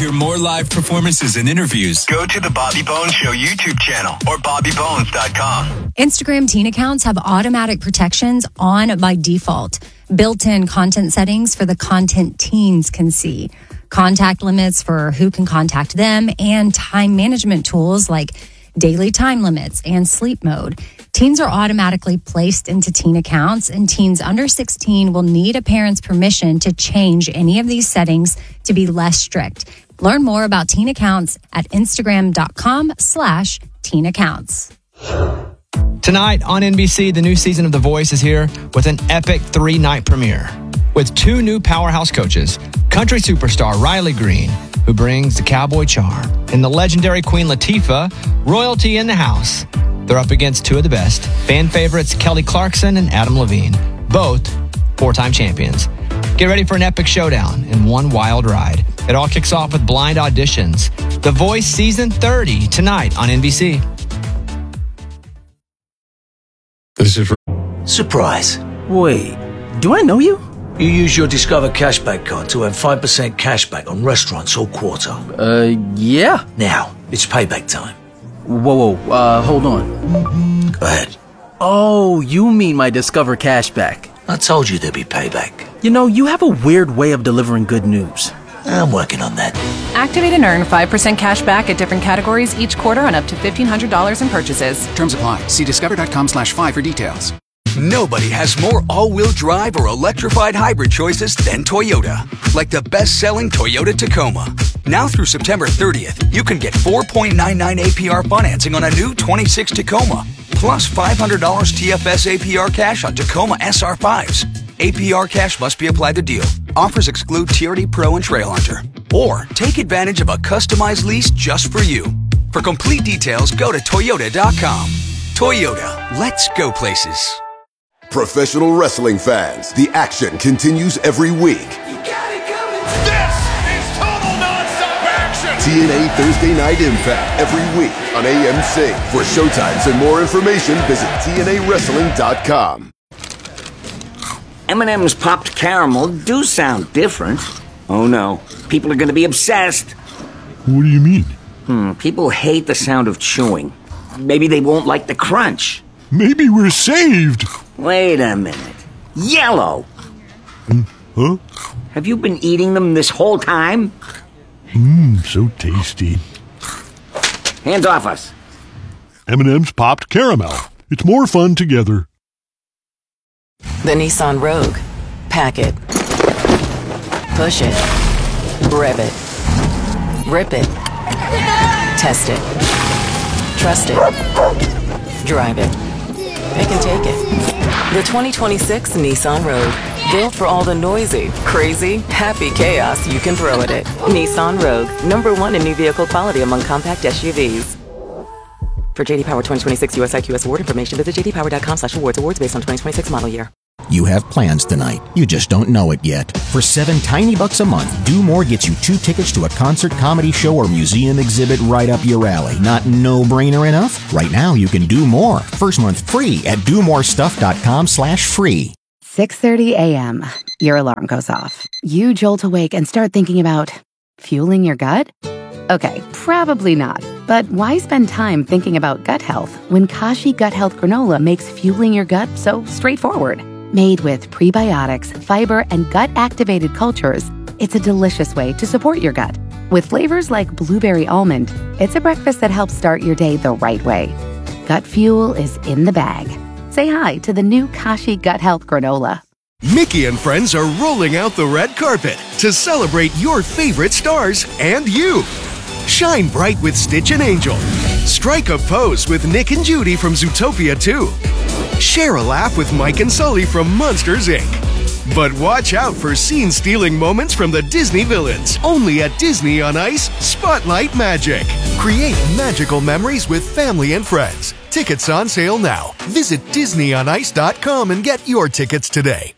hear more live performances and interviews, go to the Bobby Bones Show YouTube channel or BobbyBones.com. Instagram teen accounts have automatic protections on by default. Built-in content settings for the content teens can see. Contact limits for who can contact them, and time management tools like daily time limits and sleep mode. Teens are automatically placed into teen accounts, and teens under 16 will need a parent's permission to change any of these settings to be less strict. Learn more about teen accounts at Instagram.com/teen accounts. Tonight on NBC, the new season of The Voice is here with an epic 3-night premiere. With 2 new powerhouse coaches, country superstar Riley Green, who brings the cowboy charm, and the legendary Queen Latifah, royalty in the house. They're up against 2 of the best, fan favorites Kelly Clarkson and Adam Levine, both 4-time champions. Get ready for an epic showdown and one wild ride. It all kicks off with blind auditions. The Voice Season 30 tonight on NBC. This is Surprise. Wait, do I know you? You use your Discover Cashback card to earn 5% cashback on restaurants all quarter. Yeah. Now, it's payback time. Whoa, hold on. Go ahead. Oh, you mean my Discover Cashback. I told you there'd be payback. You know, you have a weird way of delivering good news. I'm working on that. Activate and earn 5% cash back at different categories each quarter on up to $1,500 in purchases. Terms apply. See discover.com/5 for details. Nobody has more all-wheel drive or electrified hybrid choices than Toyota. Like the best-selling Toyota Tacoma. Now through September 30th, you can get 4.99 APR financing on a new 26 Tacoma, plus $500 TFS APR cash on Tacoma SR5s. APR cash must be applied to deal. Offers exclude TRD Pro and Trailhunter. Or take advantage of a customized lease just for you. For complete details, go to Toyota.com. Toyota, let's go places. Professional wrestling fans, the action continues every week. You got it coming. This is total nonstop action. TNA Thursday Night Impact every week on AMC. For showtimes and more information, visit TNAWrestling.com. M&M's popped caramel do sound different. Oh no, people are going to be obsessed. What do you mean? People hate the sound of chewing. Maybe they won't like the crunch. Maybe we're saved. Wait a minute. Yellow! Huh? Have you been eating them this whole time? So tasty. Hands off us. M&M's popped caramel. It's more fun together. The Nissan Rogue. Pack it. Push it. Rev it. Rip it. Test it. Trust it. Drive it. Pick and take it. The 2026 Nissan Rogue. Built for all the noisy, crazy, happy chaos you can throw at it. Nissan Rogue. #1 in new vehicle quality among compact SUVs. For JD Power 2026 US IQS award information, visit jdpower.com/awards. Awards based on 2026 model year. You have plans tonight. You just don't know it yet. For $7 a month, Do More gets you 2 tickets to a concert, comedy show, or museum exhibit right up your alley. Not no-brainer enough? Right now, you can do more. First month free at domorestuff.com/free. 6:30 a.m. Your alarm goes off. You jolt awake and start thinking about fueling your gut? Okay, probably not. But why spend time thinking about gut health when Kashi Gut Health Granola makes fueling your gut so straightforward? Made with prebiotics, fiber, and gut-activated cultures, it's a delicious way to support your gut. With flavors like blueberry almond, it's a breakfast that helps start your day the right way. Gut fuel is in the bag. Say hi to the new Kashi Gut Health Granola. Mickey and friends are rolling out the red carpet to celebrate your favorite stars and you. Shine bright with Stitch and Angel. Strike a pose with Nick and Judy from Zootopia 2. Share a laugh with Mike and Sully from Monsters, Inc. But watch out for scene-stealing moments from the Disney villains. Only at Disney on Ice, Spotlight Magic. Create magical memories with family and friends. Tickets on sale now. Visit DisneyOnIce.com and get your tickets today.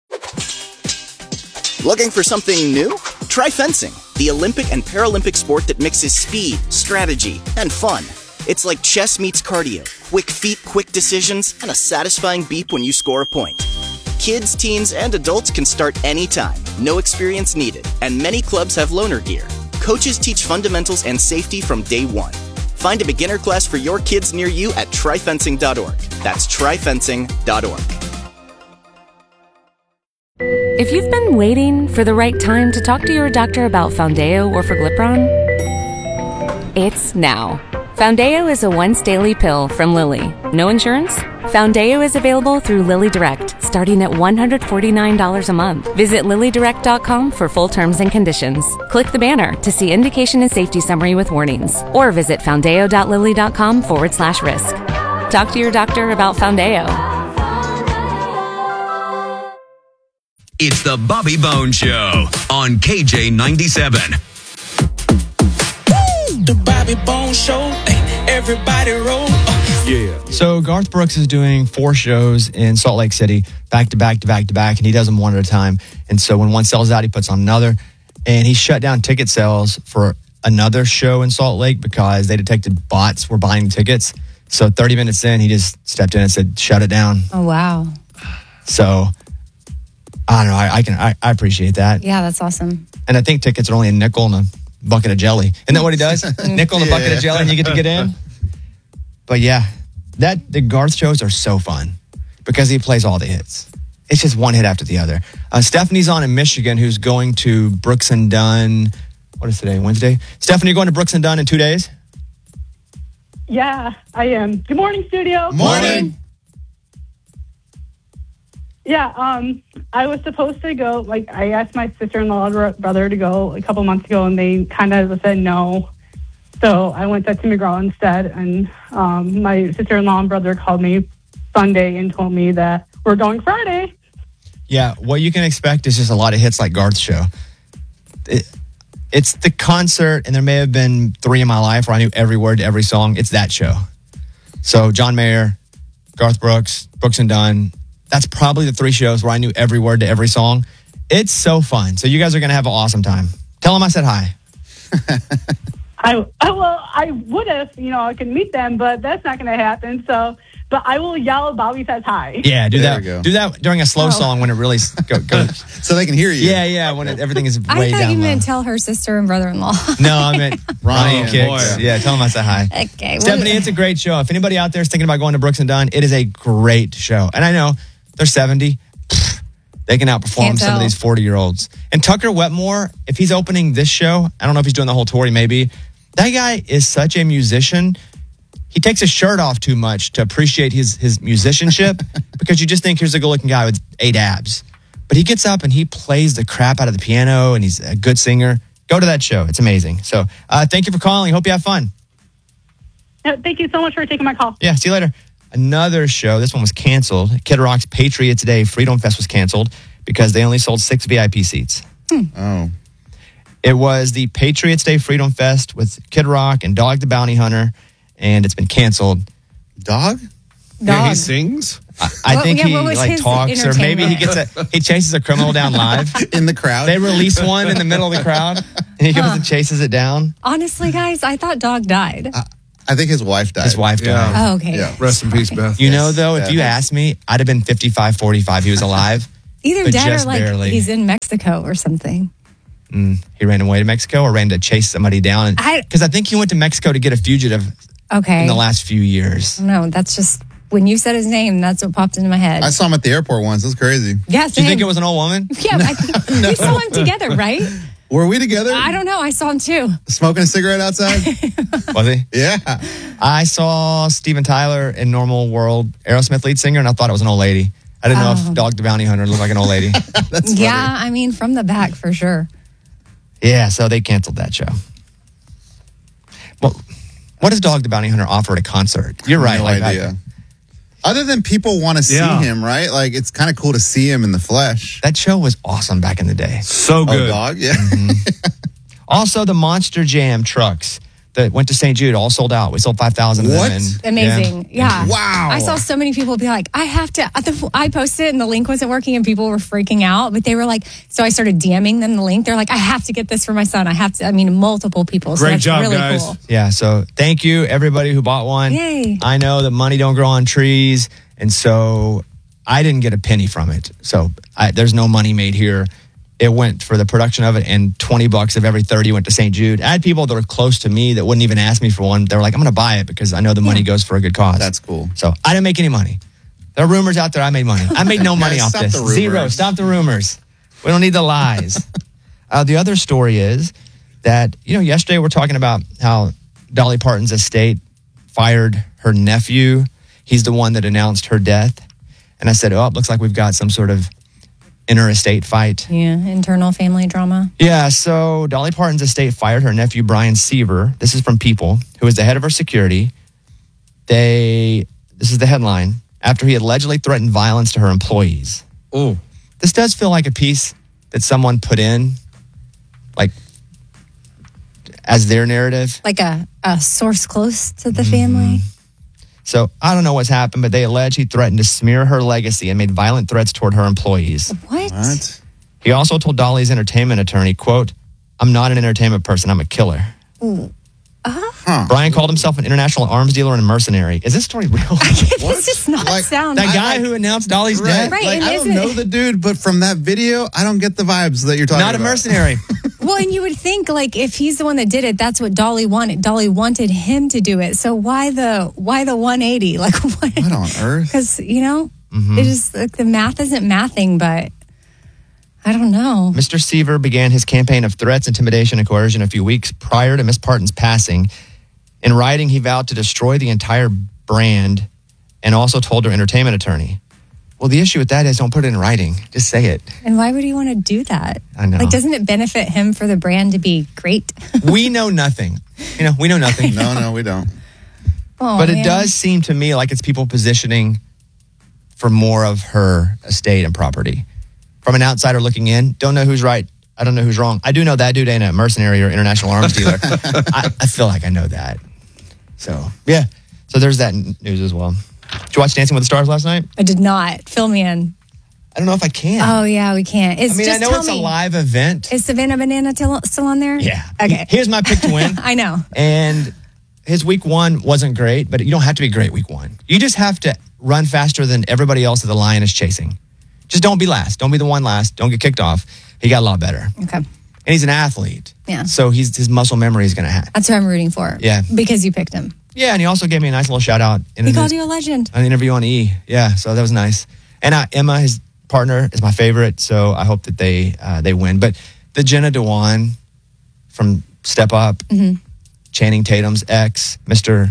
Looking for something new? Try fencing, the Olympic and Paralympic sport that mixes speed, strategy, and fun. It's like chess meets cardio. Quick feet, quick decisions, and a satisfying beep when you score a point. Kids, teens, and adults can start anytime. No experience needed. And many clubs have loaner gear. coaches teach fundamentals and safety from day one. Find a beginner class for your kids near you at tryfencing.org. That's tryfencing.org. If you've been waiting for the right time to talk to your doctor about Foundeo or Forglipron, it's now. Foundeo is a once-daily pill from Lilly. No insurance? Foundeo is available through Lilly Direct, starting at $149 a month. Visit LillyDirect.com for full terms and conditions. Click the banner to see indication and safety summary with warnings, or visit foundeo.lilly.com/risk. Talk to your doctor about Foundeo. It's the Bobby Bone Show on KJ97. The Bobby Bone Show, everybody roll. Yeah. So Garth Brooks is doing 4 shows in Salt Lake City, back to back to back to back, and he does them one at a time. And so when one sells out, he puts on another. And he shut down ticket sales for another show in Salt Lake because they detected bots were buying tickets. So 30 minutes in, he just stepped in and said, shut it down. Oh, wow. So I don't know. I appreciate that. Yeah, that's awesome. And I think tickets are only a nickel and a bucket of jelly. Isn't that what he does? Nickel and a bucket of jelly and you get to get in? But yeah, the Garth shows are so fun because he plays all the hits. It's just one hit after the other. Stephanie's on in Michigan, who's going to Brooks and Dunn. What is today? Wednesday? Stephanie, you're going to Brooks and Dunn in 2 days? Yeah, I am. Good morning, studio. Morning. Yeah, I was supposed to go, I asked my sister-in-law brother to go a couple months ago, and they kind of said no. So I went to Tim McGraw instead, and my sister-in-law and brother called me Sunday and told me that we're going Friday. Yeah, what you can expect is just a lot of hits like Garth's show. It's the concert, and there may have been 3 in my life where I knew every word to every song. It's that show. So John Mayer, Garth Brooks, Brooks and Dunn. That's probably the 3 shows where I knew every word to every song. It's so fun. So you guys are going to have an awesome time. Tell them I said hi. I would have, I could meet them, but that's not going to happen. So, but I will yell, Bobby says hi. Yeah, do that. Do that during a slow song when it really goes. So they can hear you. Yeah, when everything is way down I thought you low. meant tell her sister and brother-in-law. No, I meant Ronnie and Kicks. boy. Yeah, tell them I said hi. Okay. Stephanie, it's a great show. If anybody out there is thinking about going to Brooks and Dunn, it is a great show. And I know they're 70. They can outperform some of these 40-year-olds. And Tucker Wetmore, if he's opening this show, I don't know if he's doing the whole tour, he may be. That guy is such a musician. He takes his shirt off too much to appreciate his musicianship because you just think here's a good-looking guy with 8 abs. But he gets up and he plays the crap out of the piano, and he's a good singer. Go to that show. It's amazing. So thank you for calling. Hope you have fun. Yeah, thank you so much for taking my call. Yeah, see you later. Another show. This one was canceled. Kid Rock's Patriots Day Freedom Fest was canceled because they only sold 6 VIP seats. Oh. It was the Patriots Day Freedom Fest with Kid Rock and Dog the Bounty Hunter, and it's been canceled. Dog? Yeah, he sings? I think he what was his talks, or maybe he chases a criminal down live. In the crowd? They release one in the middle of the crowd, and he comes and chases it down. Honestly, guys, I thought Dog died. I think his wife died. His wife died. Oh, okay. Yeah. Rest in peace, Beth. You know, though, if you asked me, I'd have been 55-45. He was alive. Either but dead or just barely. he's in Mexico or something. He ran away to Mexico or ran to chase somebody down? Because I think he went to Mexico to get a fugitive Okay. in the last few years. No, that's just, when you said his name, that's what popped into my head. I saw him at the airport once. It was crazy. Yeah, Do you think it was an old woman? Yeah, we saw him together, right? Were we together? I don't know. I saw him too. Smoking a cigarette outside? Was he? Yeah. I saw Steven Tyler in Normal World, Aerosmith lead singer, and I thought it was an old lady. I didn't know if Dog the Bounty Hunter looked like an old lady. That's funny. Yeah, I mean, from the back for sure. Yeah, so they canceled that show. Well, what does Dog the Bounty Hunter offer at a concert? You're right. No idea. Other than people want to see him, right? Like, it's kind of cool to see him in the flesh. That show was awesome back in the day. So good. Oh, Dog? Yeah. Also, the Monster Jam trucks that went to St. Jude all sold out. We sold 5,000 of them. What? Amazing. Yeah. Wow. I saw so many people be like, I posted it and the link wasn't working and people were freaking out, but they were like, so I started DMing them the link. They're like, I have to get this for my son. Multiple people. So Great that's job, really guys. cool. Yeah, so thank you, everybody who bought one. Yay. I know that money don't grow on trees, and so I didn't get a penny from it. So there's no money made here. it went for the production of it, and $20 of every 30 went to St. Jude. I had people that were close to me that wouldn't even ask me for one. They were like, I'm going to buy it because I know the money goes for a good cause. That's cool. So I didn't make any money. There are rumors out there I made money. I made no money off this. Zero. Stop the rumors. We don't need the lies. The other story is that, yesterday we're talking about how Dolly Parton's estate fired her nephew. He's the one that announced her death. And I said, it looks like we've got some sort of inter-estate fight. Yeah, internal family drama. Yeah, so Dolly Parton's estate fired her nephew, Brian Seaver. This is from People, who is the head of her security. This is the headline, after he allegedly threatened violence to her employees. Oh. This does feel like a piece that someone put in, like, as their narrative. Like a source close to the family. So I don't know what's happened, but they allege he threatened to smear her legacy and made violent threats toward her employees. What? He also told Dolly's entertainment attorney, quote, I'm not an entertainment person, I'm a killer. Brian called himself an international arms dealer and a mercenary. Is this story real? This does not sound that guy who announced Dolly's death? Right, I don't know the dude, but from that video, I don't get the vibes that you're talking about. Not a mercenary. Well, and you would think, like, if he's the one that did it, that's what Dolly wanted. Dolly wanted him to do it. So why the 180? Like, what on earth? Because, it is, like, the math isn't mathing, but I don't know. Mr. Seaver began his campaign of threats, intimidation, and coercion a few weeks prior to Miss Parton's passing. In writing, he vowed to destroy the entire brand and also told her entertainment attorney. Well, the issue with that is don't put it in writing. Just say it. And why would he want to do that? I know. Like, doesn't it benefit him for the brand to be great? We know nothing. We know nothing. No, we don't. Oh, but man. it does seem to me like it's people positioning for more of her estate and property. From an outsider looking in, don't know who's right. I don't know who's wrong. I do know that dude ain't a mercenary or international arms dealer. I feel like I know that. So, yeah. So there's that news as well. Did you watch Dancing with the Stars last night? I did not. Fill me in. I don't know if I can. Oh, yeah, we can't. I know it's a live event. Is Savannah Banana still on there? Yeah. Okay. Here's my pick to win. I know. And his week one wasn't great, but you don't have to be great week one. You just have to run faster than everybody else that the lion is chasing. Just don't be last. Don't be the one last. Don't get kicked off. He got a lot better. Okay. And he's an athlete. Yeah. So his muscle memory is going to have. That's who I'm rooting for. Yeah. Because you picked him. Yeah, and he also gave me a nice little shout out. He called you a legend. An interview on E! Yeah, so that was nice. And Emma, his partner, is my favorite, so I hope that they win. But the Jenna Dewan from Step Up, Channing Tatum's ex, Mr.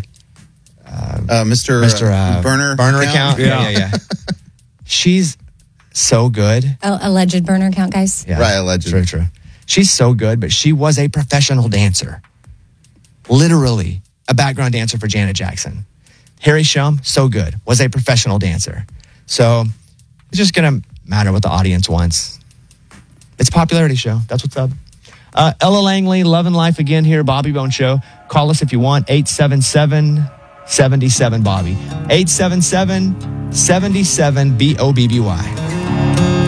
Burner account. Yeah. She's so good. Alleged burner account, guys. Yeah, right, alleged. True. She's so good, but she was a professional dancer. Literally a background dancer for Janet Jackson. Harry Shum, so good, was a professional dancer. So it's just going to matter what the audience wants. It's a popularity show. That's what's up. Ella Langley, Love and Life again here, Bobby Bone Show. Call us if you want, 877-77-BOBBY. 877-77-BOBBY.